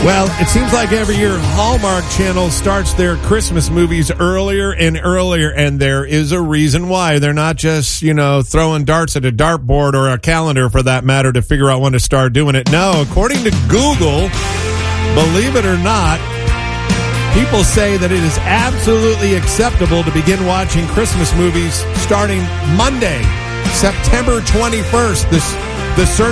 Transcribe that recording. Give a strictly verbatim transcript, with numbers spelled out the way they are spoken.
Well, it seems like every year Hallmark Channel starts their Christmas movies earlier and earlier, and there is a reason why. They're not just, you know, throwing darts at a dartboard or a calendar, for that matter, to figure out when to start doing it. No, according to Google, believe it or not, people say that it is absolutely acceptable to begin watching Christmas movies starting Monday, September twenty-first. This, the search